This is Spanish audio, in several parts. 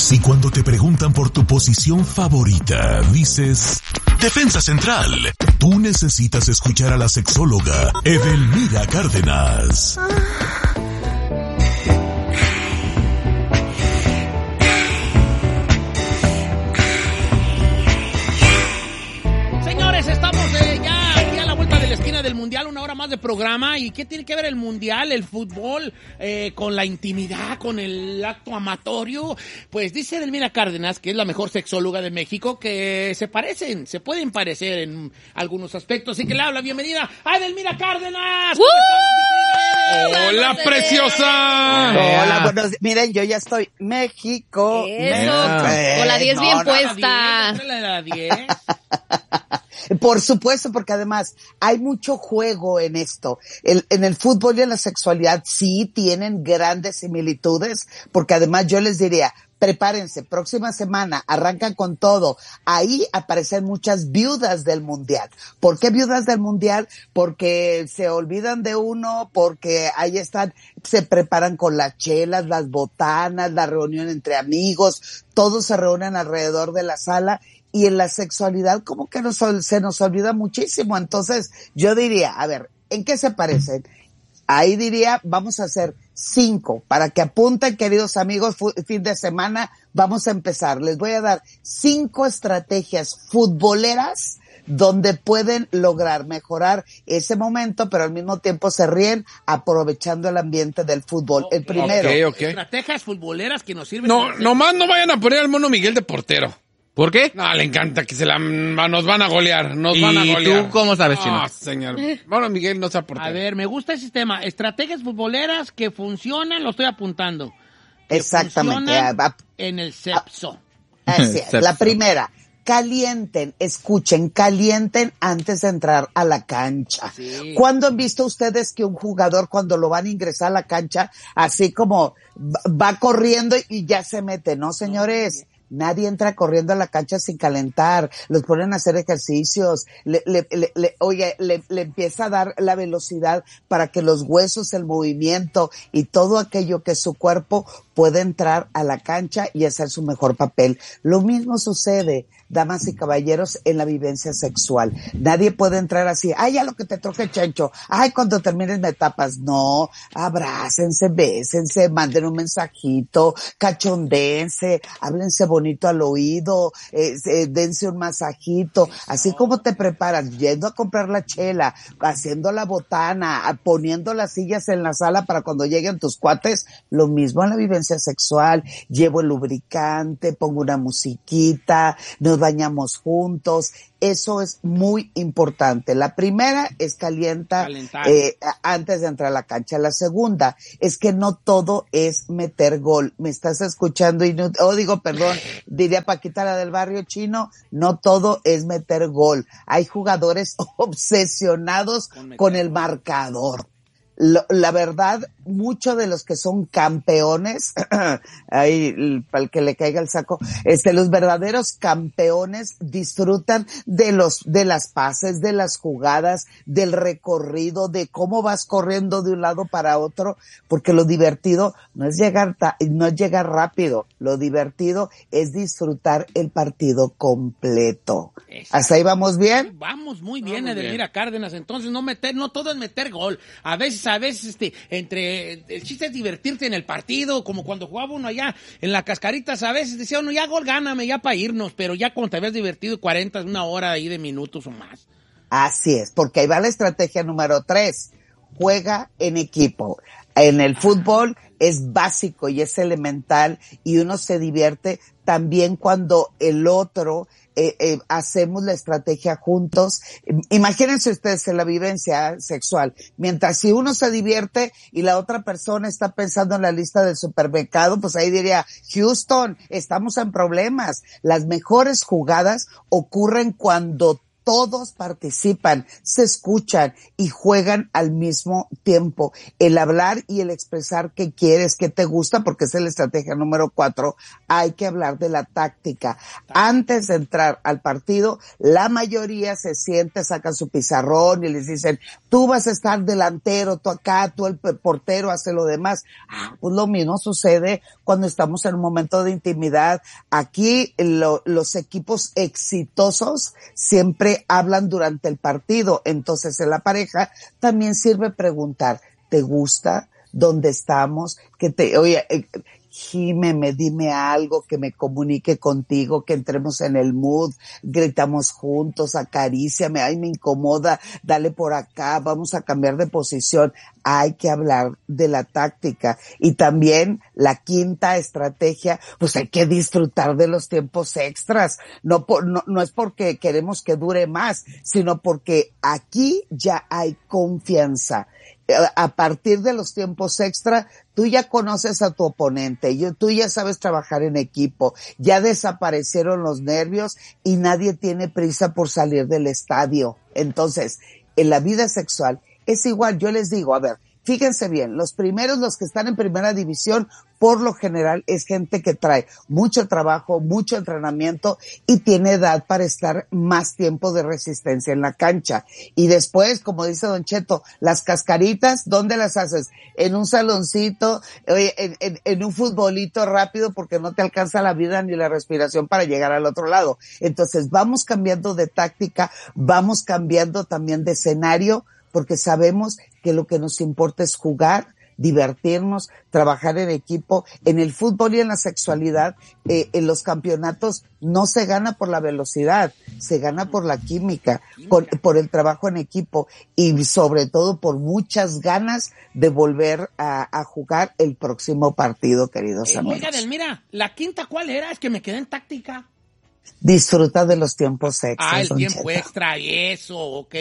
Si cuando te preguntan por tu posición favorita, dices defensa central, tú necesitas escuchar a la sexóloga Edelmira Cárdenas. Señores, estamos ya aquí a la vuelta de la esquina del Mundial, una hora más de programa. ¿Y qué tiene que ver el Mundial, el fútbol, con la intimidad, con el acto amatorio? Pues dice Edelmira Cárdenas, que es la mejor sexóloga de México, que se pueden parecer en algunos aspectos. Así que le habla bienvenida a Edelmira Cárdenas. ¡Hola, preciosa! Hola, buenos días. Miren, yo ya estoy México. Eso, con la 10 bien puesta. La 10. Por supuesto, porque además hay mucho juego en esto. En el fútbol y en la sexualidad sí tienen grandes similitudes, porque además yo les diría, prepárense, próxima semana, arrancan con todo. Ahí aparecen muchas viudas del Mundial. ¿Por qué viudas del Mundial? Porque se olvidan de uno, porque ahí están, se preparan con las chelas, las botanas, la reunión entre amigos, todos se reúnen alrededor de la sala. Y en la sexualidad como que se nos olvida muchísimo. Entonces yo diría, a ver, ¿en qué se parecen? Ahí diría, vamos a hacer 5, para que apunten, queridos amigos, fin de semana, vamos a empezar. Les voy a dar 5 estrategias futboleras donde pueden lograr mejorar ese momento, pero al mismo tiempo se ríen aprovechando el ambiente del fútbol. El primero. Okay. Estrategias futboleras que nos sirven. Nomás no vayan a poner al Mono Miguel de portero. ¿Por qué? No, le encanta que nos van a golear, van a golear. ¿Y tú cómo sabes, Chino? No, señor. Mono Miguel no se aporta. A ver, me gusta ese sistema. Estrategias futboleras que funcionan, lo estoy apuntando. Exactamente. En el sexo. Así es. La primera, calienten antes de entrar a la cancha. Sí. ¿Cuándo han visto ustedes que un jugador cuando lo van a ingresar a la cancha, así como va corriendo y ya se mete? No, señores. Nadie entra corriendo a la cancha sin calentar, los ponen a hacer ejercicios, le empieza a dar la velocidad para que los huesos, el movimiento y todo aquello que su cuerpo puede entrar a la cancha y hacer su mejor papel. Lo mismo sucede, damas y caballeros, en la vivencia sexual. Nadie puede entrar así, ay, a lo que te troque chencho, ay, cuando termines me tapas. No, abrácense, bésense, manden un mensajito, cachondéense, háblense bonito al oído, dense un masajito, así como te preparas, yendo a comprar la chela, haciendo la botana, poniendo las sillas en la sala para cuando lleguen tus cuates, lo mismo en la vivencia sexual. Llevo el lubricante, pongo una musiquita, nos bañamos juntos. Eso es muy importante. La primera es calentar. Antes de entrar a la cancha. La segunda es que no todo es meter gol. ¿Me estás escuchando? Diría Paquita, la del barrio chino, no todo es meter gol. Hay jugadores obsesionados con el marcador. La verdad, muchos de los que son campeones, ahí, para el que le caiga el saco, los verdaderos campeones disfrutan de las pases, de las jugadas, del recorrido, de cómo vas corriendo de un lado para otro, porque lo divertido no es llegar rápido, lo divertido es disfrutar el partido completo. Exacto. ¿Hasta ahí vamos bien? Vamos muy bien, Edelmira Cárdenas. Entonces no todo es meter gol. A veces, el chiste es divertirte en el partido, como cuando jugaba uno allá en la Cascaritas, a veces decía uno, ya gol, gáname, ya para irnos, pero ya cuando te habías divertido 40, una hora ahí de minutos o más. Así es, porque ahí va la estrategia número 3, juega en equipo. En el fútbol es básico y es elemental y uno se divierte también cuando el otro hacemos la estrategia juntos. Imagínense ustedes en la vivencia sexual, mientras si uno se divierte y la otra persona está pensando en la lista del supermercado, pues ahí diría, Houston, estamos en problemas. Las mejores jugadas ocurren cuando todos participan, se escuchan y juegan al mismo tiempo. El hablar y el expresar qué quieres, qué te gusta, porque esa es la estrategia número 4, hay que hablar de la táctica. Antes de entrar al partido, la mayoría se siente, sacan su pizarrón y les dicen, tú vas a estar delantero, tú acá, tú el portero hace lo demás. Pues lo mismo sucede cuando estamos en un momento de intimidad. Aquí los equipos exitosos siempre hablan durante el partido. Entonces en la pareja también sirve preguntar, ¿te gusta? ¿Dónde estamos? Oye, gímeme, dime algo que me comunique contigo, que entremos en el mood, gritamos juntos, acaríciame, ay, me incomoda, dale por acá, vamos a cambiar de posición. Hay que hablar de la táctica. Y también la quinta estrategia, pues hay que disfrutar de los tiempos extras. No es porque queremos que dure más, sino porque aquí ya hay confianza. A partir de los tiempos extra, tú ya conoces a tu oponente, tú ya sabes trabajar en equipo, ya desaparecieron los nervios y nadie tiene prisa por salir del estadio. Entonces, en la vida sexual es igual. Yo les digo, a ver, fíjense bien, los que están en primera división, por lo general es gente que trae mucho trabajo, mucho entrenamiento y tiene edad para estar más tiempo de resistencia en la cancha. Y después, como dice Don Cheto, las cascaritas, ¿dónde las haces? En un saloncito, en un futbolito rápido, porque no te alcanza la vida ni la respiración para llegar al otro lado. Entonces vamos cambiando de táctica, vamos cambiando también de escenario, porque sabemos que lo que nos importa es jugar, divertirnos, trabajar en equipo. En el fútbol y en la sexualidad, en los campeonatos no se gana por la velocidad, se gana por la química, por el trabajo en equipo y sobre todo por muchas ganas de volver a jugar el próximo partido, queridos amigos. Oiga, Delmira, ¿la quinta cuál era? Es que me quedé en táctica. Disfruta de los tiempos extras. El tiempo extra, eso, ok.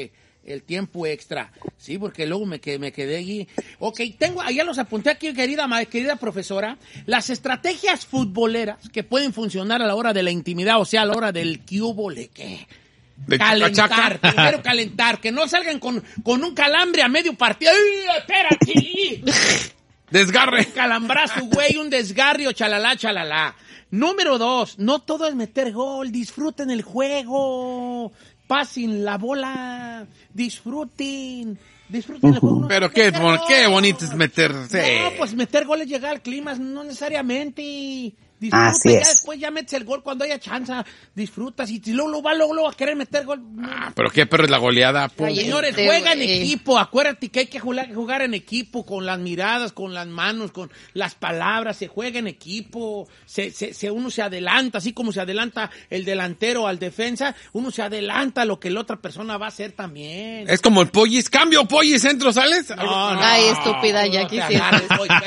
El tiempo extra. Sí, porque luego me quedé allí. Ok, ya los apunté aquí, querida profesora. Las estrategias futboleras que pueden funcionar a la hora de la intimidad, o sea, a la hora del ¿qué? Calentar, primero calentar, que no salgan con un calambre a medio partido. ¡Ay, espérate! Desgarre. Calambrazo, güey, un desgarrio, chalala. Número 2, no todo es meter gol, disfruten el juego. Pasen la bola, disfruten el juego. Pero qué bonito es meterse. No, pues meter goles llega al clima, no necesariamente. Así es. Ya después ya metes el gol cuando haya chance, disfrutas y luego va a querer meter gol. Pero qué perro es la goleada. Señores, juega en equipo, acuérdate que hay que jugar en equipo, con las miradas, con las manos, con las palabras, se juega en equipo, uno se adelanta, así como se adelanta el delantero al defensa, uno se adelanta a lo que la otra persona va a hacer también. Es como el pollis, cambio pollis, centro, ¿sales? No. Ay, estúpida, ya quisiera.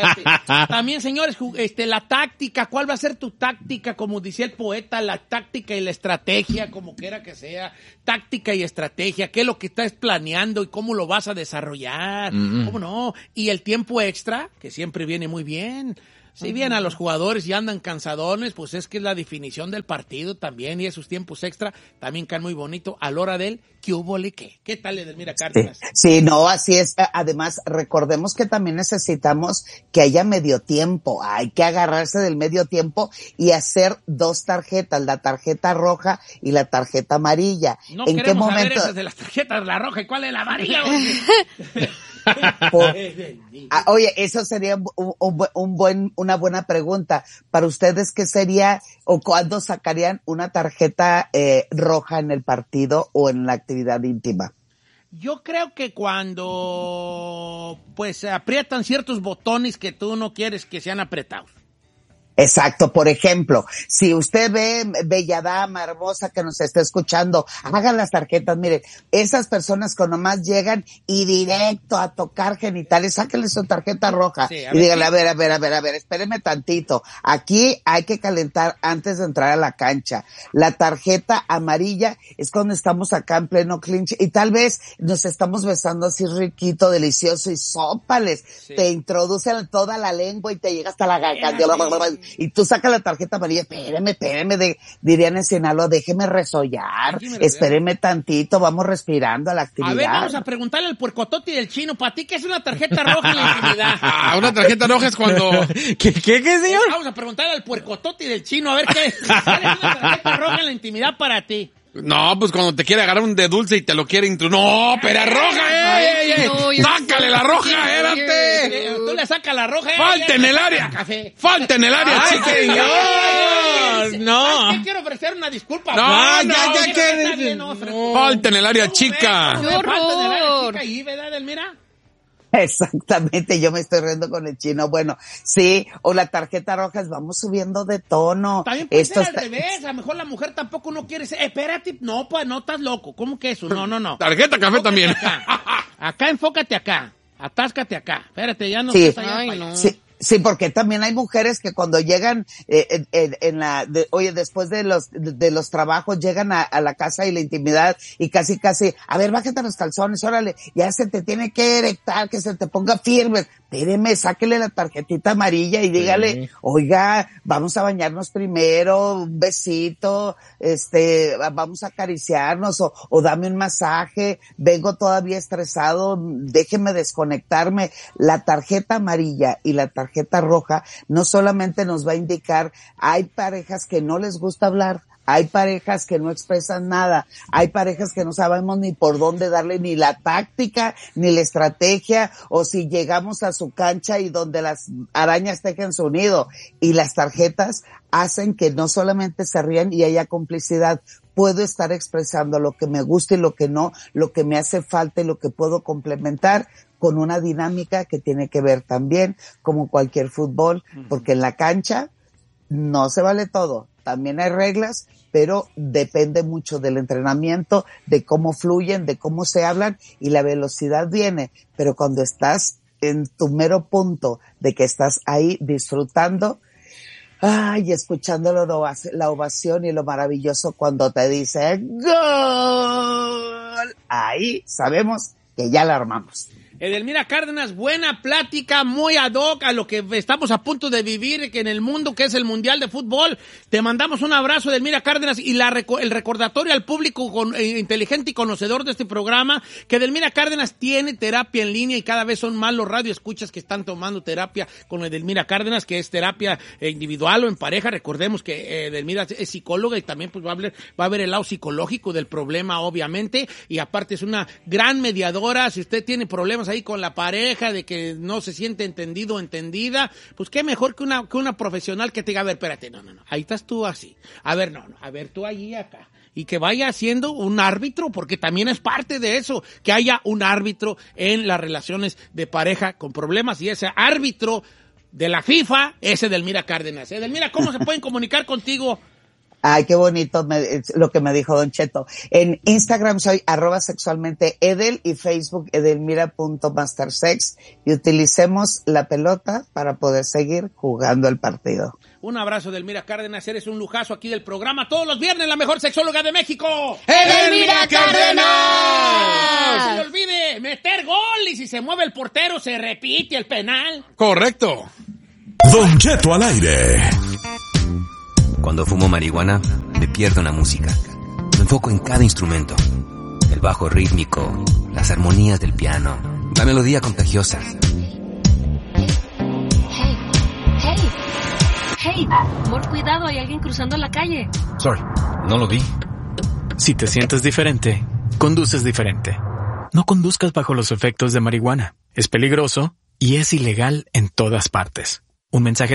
También, señores, la táctica, ¿cuál va a ser tu táctica? Como decía el poeta, la táctica y la estrategia, como quiera que sea, táctica y estrategia, qué es lo que estás planeando y cómo lo vas a desarrollar, ¿cómo no? Y el tiempo extra, que siempre viene muy bien. Si bien a los jugadores y andan cansadones, pues es que es la definición del partido también, y esos tiempos extra también caen muy bonito a la hora del ¿qué hubo le qué? ¿Qué tal, Edelmira Cárdenas? Sí, no, así es. Además, recordemos que también necesitamos que haya medio tiempo. Hay que agarrarse del medio tiempo y hacer 2 tarjetas, la tarjeta roja y la tarjeta amarilla. No ¿En qué momento? Saber esas de las tarjetas, la roja y cuál es la amarilla. Oye, eso sería una buena pregunta. Para ustedes, ¿qué sería o cuándo sacarían una tarjeta roja en el partido o en la actividad íntima? Yo creo que cuando pues se aprietan ciertos botones que tú no quieres que sean apretados. Exacto, por ejemplo, si usted ve, bella dama, hermosa que nos está escuchando, hagan las tarjetas, miren, esas personas que nomás llegan y directo a tocar genitales, sáquenle su tarjeta roja y díganle, a ver, espéreme tantito, aquí hay que calentar antes de entrar a la cancha. La tarjeta amarilla es cuando estamos acá en pleno clinch y tal vez nos estamos besando así riquito, delicioso y sópales, te introducen toda la lengua y te llega hasta la garganta. y tú sacas la tarjeta amarilla, espéreme, dirían en Sinaloa, déjeme resollar, espéreme tantito, vamos respirando a la actividad. A ver, vamos a preguntarle al puercotote del chino, ¿para ti qué es una tarjeta roja en la intimidad? Una tarjeta roja es cuando... ¿Qué, señor? Vamos a preguntarle al puercotote del chino, a ver qué es una tarjeta roja en la intimidad para ti. No, pues cuando te quiere agarrar un de dulce y te lo quiere ¡No, pero roja! ¡Sácale la roja, espérate! Tú le sacas la roja. ¡Falta en el área! ¡Falta en el área, chica! ¡No! ¿Qué quiero ofrecer una disculpa? ¡Falta en el área chica! ¡Qué horror! ¿Verdad, Edelmira? Exactamente, yo me estoy riendo con el chino. Bueno, sí, o la tarjeta roja es vamos subiendo de tono. También puede ser al revés, a lo mejor la mujer tampoco no quiere ser, espérate, no, pues no estás loco, ¿cómo que eso? No. Tarjeta café también. Acá enfócate acá, atáscate acá, espérate, ya no sí. estás allá. Ay, no. Sí, porque también hay mujeres que cuando llegan después de los trabajos llegan a la casa y la intimidad y casi, a ver, bájate los calzones, órale, ya se te tiene que erectar, que se te ponga firme. Espéreme, sáquele la tarjetita amarilla y dígale, oiga, vamos a bañarnos primero, un besito, vamos a acariciarnos o dame un masaje, vengo todavía estresado, déjeme desconectarme. La tarjeta amarilla y la tarjeta roja no solamente nos va a indicar, hay parejas que no les gusta hablar, hay parejas que no expresan nada, hay parejas que no sabemos ni por dónde darle ni la táctica, ni la estrategia, o si llegamos a su cancha y donde las arañas tejen su nido. Y las tarjetas hacen que no solamente se rían y haya complicidad, puedo estar expresando lo que me gusta y lo que no, lo que me hace falta y lo que puedo complementar con una dinámica que tiene que ver también, como cualquier fútbol, porque en la cancha no se vale todo. También hay reglas, pero depende mucho del entrenamiento, de cómo fluyen, de cómo se hablan y la velocidad viene. Pero cuando estás en tu mero punto de que estás ahí disfrutando, ay, escuchando la ovación y lo maravilloso cuando te dice ¡Gol! Ahí sabemos que ya la armamos. Edelmira Cárdenas, buena plática, muy ad hoc a lo que estamos a punto de vivir que en el mundo, que es el Mundial de Fútbol. Te mandamos un abrazo, Edelmira Cárdenas, y el recordatorio al público inteligente y conocedor de este programa, que Edelmira Cárdenas tiene terapia en línea y cada vez son más los radioescuchas que están tomando terapia con Edelmira Cárdenas, que es terapia individual o en pareja. Recordemos que Edelmira es psicóloga y también pues va a ver el lado psicológico del problema, obviamente, y aparte es una gran mediadora. Si usted tiene problemas ahí con la pareja, de que no se siente entendido o entendida, pues qué mejor que una profesional que te diga, a ver, espérate, no, ahí estás tú así, a ver, no, a ver, tú allí, acá, y que vaya siendo un árbitro, porque también es parte de eso, que haya un árbitro en las relaciones de pareja con problemas, y ese árbitro de la FIFA es Edelmira Cárdenas. Edelmira, ¿cómo se pueden comunicar contigo? Ay, qué bonito lo que me dijo Don Cheto. En Instagram soy @sexualmenteedel y Facebook edelmira.mastersex y utilicemos la pelota para poder seguir jugando el partido. Un abrazo, Edelmira Cárdenas, eres un lujazo aquí del programa. Todos los viernes, la mejor sexóloga de México, ¡Edelmira Cárdenas! No se le olvide meter gol y si se mueve el portero se repite el penal. Correcto. Don Cheto al aire. Cuando fumo marihuana, me pierdo en la música. Me enfoco en cada instrumento. El bajo rítmico, las armonías del piano, la melodía contagiosa. Hey, amor, cuidado, hay alguien cruzando la calle. Sorry, no lo vi. Si te sientes diferente, conduces diferente. No conduzcas bajo los efectos de marihuana. Es peligroso y es ilegal en todas partes. Un mensaje